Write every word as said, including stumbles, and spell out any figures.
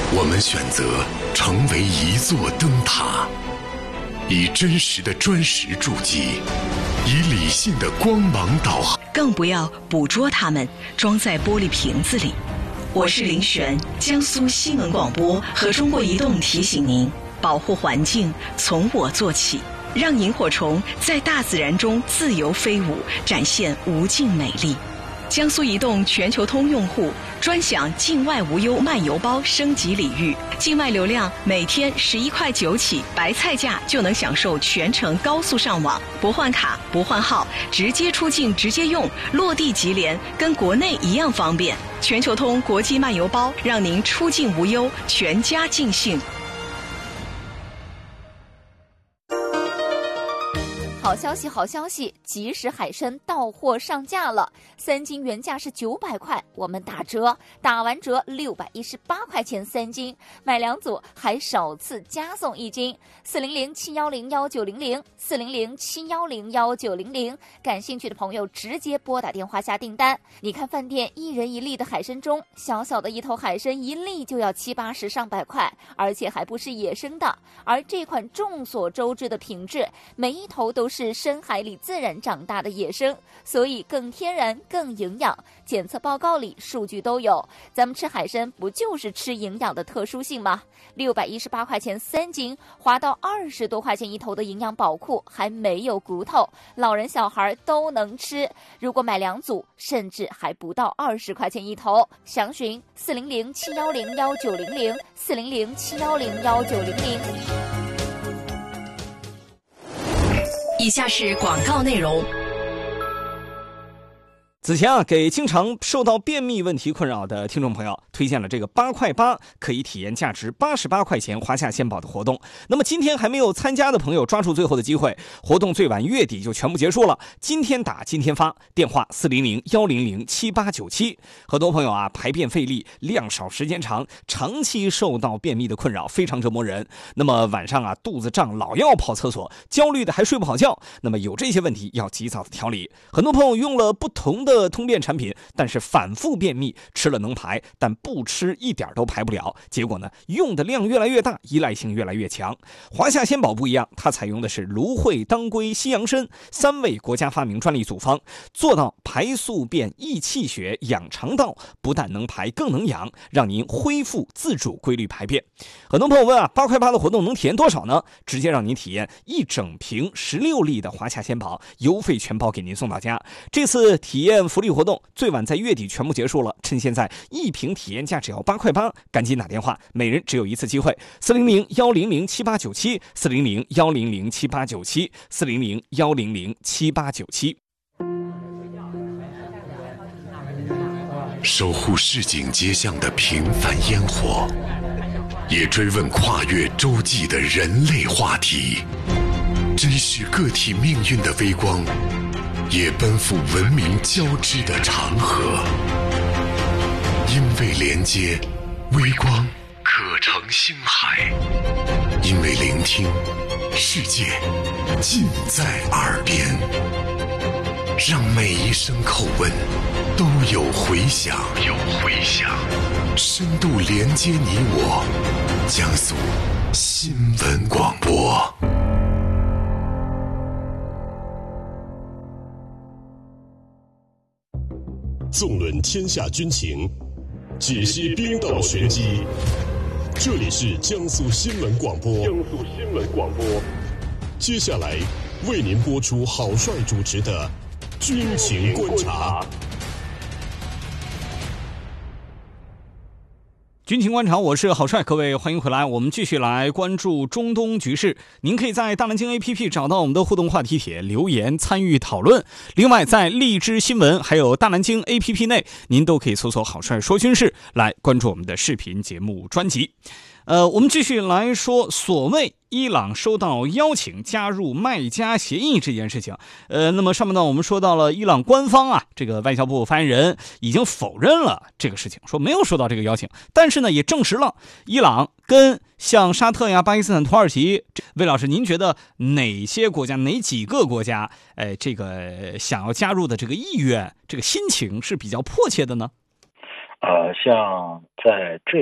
我们选择成为一座灯塔，以真实的砖石筑基，以理性的光芒导航， 更不要捕捉它们装在玻璃瓶子里。我是林璇，江苏新闻广播和中国移动提醒您，保护环境从我做起，让萤火虫在大自然中自由飞舞，展现无尽美丽。江苏移动全球通用户专享境外无忧漫游包升级礼遇，境外流量每天十一块九起，白菜价就能享受全程高速上网，不换卡不换号，直接出境直接用，落地即联，跟国内一样方便。全球通国际漫游包，让您出境无忧，全家尽兴。 好消息，好消息！即食海参到货上架了，三斤原价是九百块，我们打折，打完折六百一十八块钱三斤，买两组还首次加送一斤。四零零七幺零幺九零零，四零零七幺零幺九零零，感兴趣的朋友直接拨打电话下订单。你看饭店一人一粒的海参中，小小的一头海参一粒就要七八十上百块，而且还不是野生的，而这款众所周知的品质，每一头都是是深海里自然长大的野生，所以更天然更营养，检测报告里数据都有。咱们吃海参不就是吃营养的特殊性吗？六百一十八块钱三斤，划到二十多块钱一头的营养宝库，还没有骨头，老人小孩都能吃。如果买两组，甚至还不到二十块钱一头。详询四零零七幺零幺九零零，四零零七幺零幺九零零。 以下是广告内容。 子贤啊，给经常受到便秘问题困扰的听众朋友推荐了这个八块八可以体验价值八十八块钱华夏鲜宝的活动。那么今天还没有参加的朋友抓住最后的机会，活动最晚月底就全部结束了，今天打今天发，电话四零零幺零零七八九七。很多朋友啊排便费力，量少时间长，长期受到便秘的困扰，非常折磨人。那么晚上啊肚子胀，老要跑厕所，焦虑的还睡不好觉，那么有这些问题要及早的调理。很多朋友用了不同的通便产品，但是反复便秘，吃了能排，但不吃一点都排不了，结果呢用的量越来越大，依赖性越来越强。华夏鲜宝不一样，它采用的是芦荟、当归、西洋参三味国家发明专利组方，做到排宿便、益气血、养肠道，不但能排更能养，让您恢复自主规律排便。很多朋友问啊，八块八的活动能体验多少呢？直接让您体验一整瓶十六粒的华夏鲜宝，邮费全包给您送到家。这次体验福利活动最晚在月底全部结束了，趁现在一瓶体验价只要八块八，赶紧打电话，每人只有一次机会。四零零幺零零七八九七，四零零幺零零七八九七，四零零幺零零七八九七。 守护市井街巷的平凡烟火，也追问跨越洲际的人类话题，珍视个体命运的微光，也奔赴文明交织的长河。因为连接，微光可成星海；因为聆听，世界尽在耳边。让每一声口吻都有回响，有回响，深度连接你我。江苏新闻广播。 纵论天下军情，解析兵道玄机。这里是江苏新闻广播。江苏新闻广播。接下来为您播出郝帅主持的军情观察。 军情观察，我是郝帅，各位欢迎回来。我们继续来关注中东局势。您可以在大南京 A P P 找到我们的互动话题帖，留言参与讨论。另外，在荔枝新闻还有大南京 A P P 内，您都可以搜索郝帅说军事来关注我们的视频节目专辑。呃，我们继续来说所谓伊朗收到邀请加入麦加协议这件事情。呃，那么上半段我们说到了伊朗官方啊，这个外交部发言人已经否认了这个事情，说没有收到这个邀请，但是呢也证实了伊朗跟像沙特呀、巴基斯坦、土耳其，魏老师您觉得哪些国家哪几个国家呃这个想要加入的这个意愿，这个心情是比较迫切的呢？ 呃，像在这